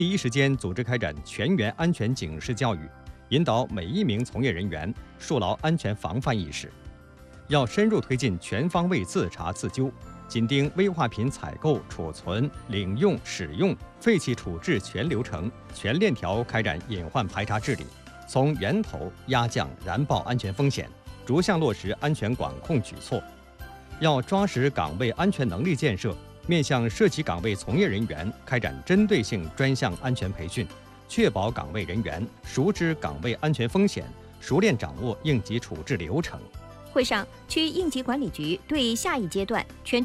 第一时间组织开展全员安全警示教育，引导每一名从业人员树牢安全防范意识。要深入推进全方位自查自纠，紧盯危化品采购、储存、领用、使用、废弃处置全流程，全链条开展隐患排查治理，从源头压降燃爆安全风险，逐项落实安全管控举措。要抓实岗位安全能力建设，面向涉及岗位从业人员开展针对性专项安全培训，确保岗位人员熟知岗位安全风险，熟练掌握应急处置流程。 会上，区应急管理局对下一阶段全